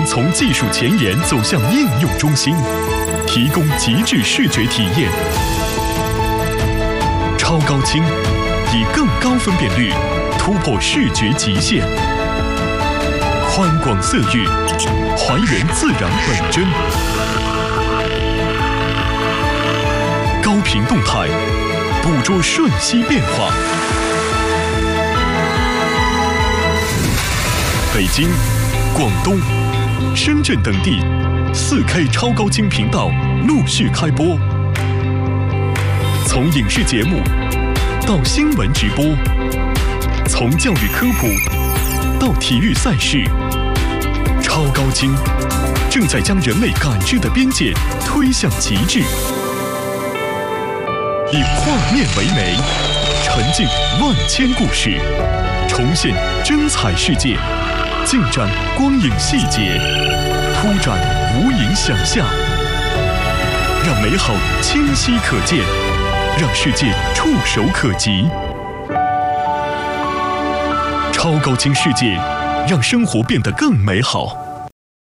从技术前沿走向应用中心，提供极致视觉体验。超高清，以更高分辨率突破视觉极限。宽广色域，还原自然本真。高频动态，捕捉瞬息变化。北京、广东、深圳等地4K 超高清频道陆续开播。从影视节目到新闻直播，从教育科普到体育赛事，超高清正在将人类感知的边界推向极致。以画面为媒，沉浸万千故事，重现真彩世界，尽展光影细节，铺展无垠想象，让美好清晰可见，让世界触手可及。超高清世界，让生活变得更美好。